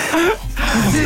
Sérieux ?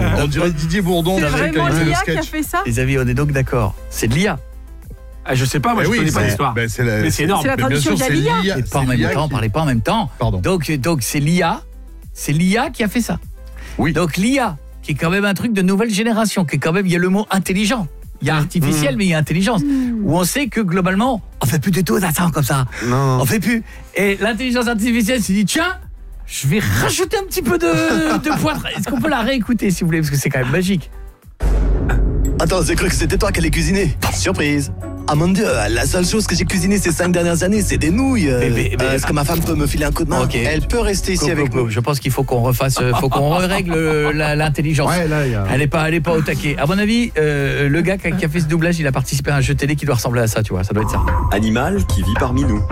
On dirait Didier Bourdon. C'est quand vraiment il fait le l'IA qui a sketch. fait ça ? Les amis, on est donc d'accord. C'est de l'IA. Ah, je sais pas, moi je connais pas l'histoire. Mais c'est énorme. C'est la Mais bien traduction sûr, via c'est l'IA. l'IA. Et pas en c'est même l'IA temps, qui- parlez pas en même temps. Pardon. Donc c'est l'IA. C'est l'IA qui a fait ça. Oui. Donc l'IA, qui est quand même un truc de nouvelle génération, qui est quand même, il y a le mot intelligent. Il y a artificiel, mais il y a intelligence. Où on sait que globalement, on fait plus du tout d'accent comme ça. Non. On fait plus. Et l'intelligence artificielle s'est dit, tiens, je vais rajouter un petit peu de poivre. Est-ce qu'on peut la réécouter, s'il vous plaît, parce que c'est quand même magique. Attends, j'ai cru que c'était toi qui allais cuisiner. Surprise. Ah mon Dieu, la seule chose que j'ai cuisiné ces 5 dernières années, c'est des nouilles. Mais- Est-ce que ma femme peut me filer un coup de main? Ok. Elle peut rester ici avec nous. Je pense qu'il faut qu'on refasse, faut qu'on règle l'intelligence. Ouais, là, il y a... Elle est pas au taquet. À mon avis, le gars qui a fait ce doublage, il a participé à un jeu télé qui doit ressembler à ça, tu vois. Ça doit être ça. Animal qui vit parmi nous.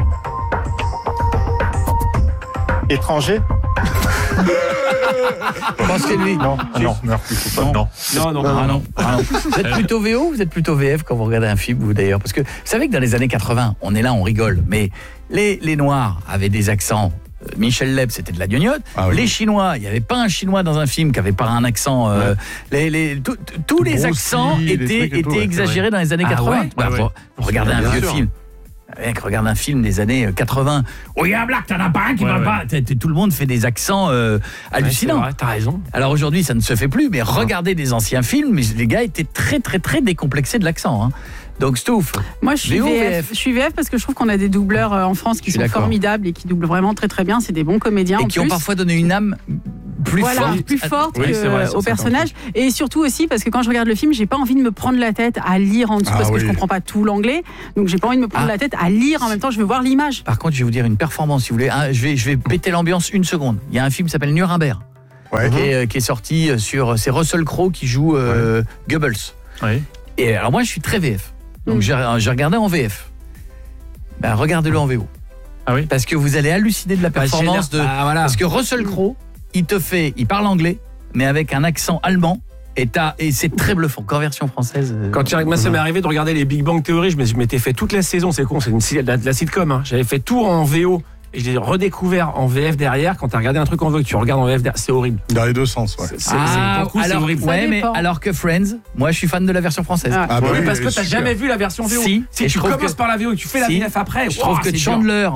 Étranger? Je pense que c'est lui. Non, merci, faut pas. Non. Ah non. Vous êtes plutôt VO ou vous êtes plutôt VF quand vous regardez un film, vous d'ailleurs? Parce que vous savez que dans les années 80, on est là, on rigole, mais les Noirs avaient des accents. Michel Leb, c'était de la gnognotte. Ah oui. Les Chinois, il n'y avait pas un Chinois dans un film qui n'avait pas un accent. Tous les Grossi, accents les trucs et étaient tout, ouais, exagérés dans les années Ah 80. ouais, Bah, ouais. vous regardez un Bien vieux sûr. film. Mec, regarde un film des années 80. Oh, il y a un black, t'en as pas un qui parle pas. Tout le monde fait des accents hallucinants. Ouais, t'as raison. Alors aujourd'hui, ça ne se fait plus, mais regardez des anciens films, les gars étaient très très très décomplexés de l'accent. Hein. Donc Stouff, Moi, je suis VO, VF. VF. Je suis VF parce que je trouve qu'on a des doubleurs en France qui Je suis sont d'accord. formidables et qui doublent vraiment très très bien. C'est des bons comédiens et en qui ont plus. parfois donné une âme plus Voilà, forte. plus forte Oui, c'est vrai, sur au certains personnage. Et surtout aussi parce que quand je regarde le film, j'ai pas envie de me prendre la tête à lire en dessous Ah parce que oui. je comprends pas tout l'anglais. Donc j'ai pas envie de me prendre Ah. la tête à lire en même temps. Je veux voir l'image. Par contre, je vais vous dire une performance, si vous voulez. Hein, je vais péter l'ambiance une seconde. Il y a un film qui s'appelle Nuremberg, Ouais. qui est sorti sur... C'est Russell Crowe qui joue Goebbels. Oui. Et alors moi, je suis très VF. Donc j'ai regardé en VF. Ben, regardez-le en VO. Ah oui. Parce que vous allez halluciner de la performance de... voilà. Parce que Russell Crowe, il parle anglais, mais avec un accent allemand, et c'est très bluffant. Qu'en version française... Moi, ça m'est arrivé de regarder les Big Bang Theory, je m'étais fait toute la saison, c'est con, c'est de la sitcom. Hein. J'avais fait tout en VO et je l'ai redécouvert en VF derrière. Quand t'as regardé un truc en VO et que tu regardes en VF derrière, c'est horrible. Dans les deux sens, ouais. Pour le coup, c'est alors, horrible. Ça ouais, mais dépend. alors que Friends, moi je suis fan de la version française. Ah. Ah bah Oui, oui, parce que elle est t'as super. jamais vu la version VO. Si, et tu je trouve commences que- par la VO et que tu fais la Si, VF après. Je trouve que c'est dur. Chandler